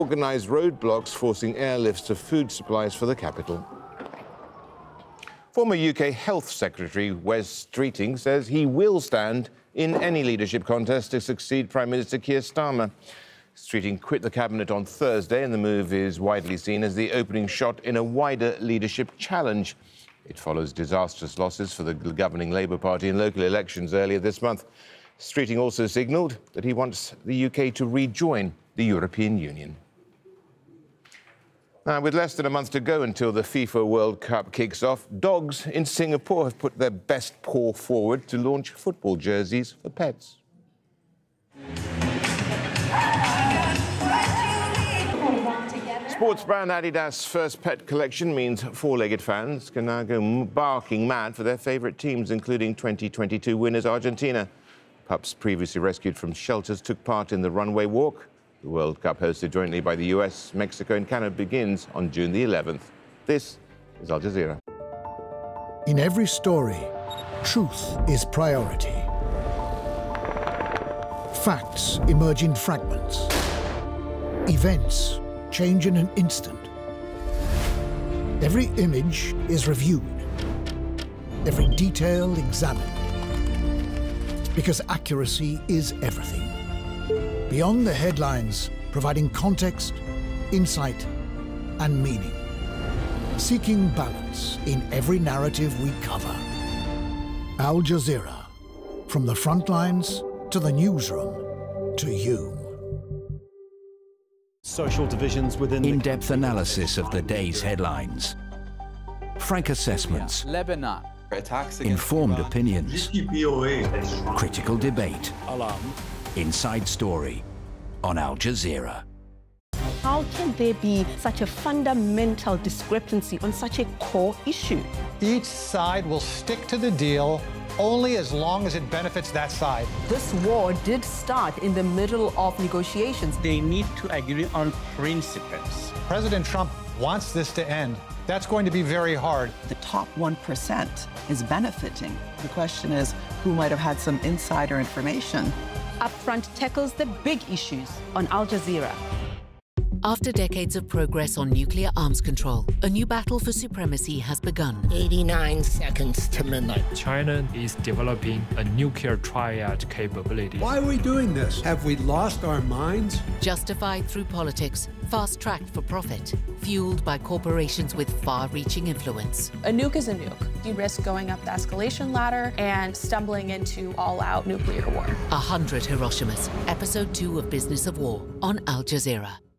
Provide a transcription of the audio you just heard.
organised roadblocks forcing airlifts of food supplies for the capital. Former UK Health Secretary Wes Streeting says he will stand in any leadership contest to succeed Prime Minister Keir Starmer. Streeting quit the cabinet on Thursday, and the move is widely seen as the opening shot in a wider leadership challenge. It follows disastrous losses for the governing Labour Party in local elections earlier this month. Streeting also signalled that he wants the UK to rejoin the European Union. Now, with less than a month to go until the FIFA World Cup kicks off, dogs in Singapore have put their best paw forward to launch football jerseys for pets. Sports brand Adidas' first pet collection means four-legged fans can now go barking mad for their favourite teams, including 2022 winners Argentina. Pups previously rescued from shelters took part in the runway walk. The World Cup, hosted jointly by the US, Mexico and Canada, begins on June the 11th. This is Al Jazeera. In every story, truth is priority. Facts emerge in fragments. Events change in an instant. Every image is reviewed. Every detail examined. Because accuracy is everything. Beyond the headlines, providing context, insight, and meaning. Seeking balance in every narrative we cover. Al Jazeera. From the front lines to the newsroom to you. Social divisions within in-depth analysis of the day's headlines. Frank assessments. Lebanon. Informed opinions. Critical debate. Inside Story on Al Jazeera. How can there be such a fundamental discrepancy on such a core issue? Each side will stick to the deal only as long as it benefits that side. This war did start in the middle of negotiations. They need to agree on principles. President Trump wants this to end. That's going to be very hard. The top 1% is benefiting. The question is, who might have had some insider information? Upfront tackles the big issues on Al Jazeera. After decades of progress on nuclear arms control, a new battle for supremacy has begun. 89 seconds to midnight. China is developing a nuclear triad capability. Why are we doing this? Have we lost our minds? Justified through politics, fast-tracked for profit, fueled by corporations with far-reaching influence. A nuke is a nuke. You risk going up the escalation ladder and stumbling into all-out nuclear war. 100 Hiroshimas, Episode 2 of Business of War on Al Jazeera.